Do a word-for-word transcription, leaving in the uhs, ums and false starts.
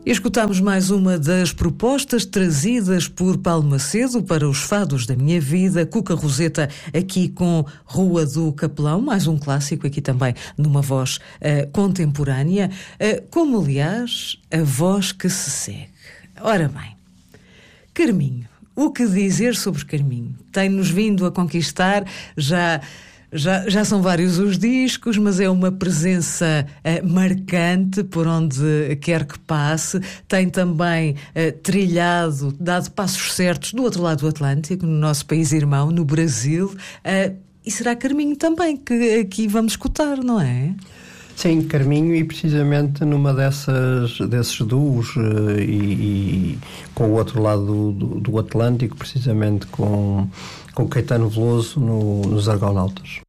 Escutamos mais uma das propostas trazidas por Paulo Macedo para os Fados da Minha Vida, Cuca Roseta, aqui com Rua do Capelão, mais um clássico aqui também numa voz uh, contemporânea, uh, como aliás a voz que se segue. Ora bem, Carminho, o que dizer sobre Carminho? Tem-nos vindo a conquistar já... Já, já são vários os discos, mas é uma presença uh, marcante por onde quer que passe. Tem também uh, trilhado, dado passos certos do outro lado do Atlântico, no nosso país irmão, no Brasil. Uh, e será Carminho também que aqui vamos escutar, não é? Sim, Carminho, e precisamente numa dessas, desses duos uh, e, e com o outro lado do, do Atlântico, precisamente com, com Caetano Veloso no, nos Argonautas.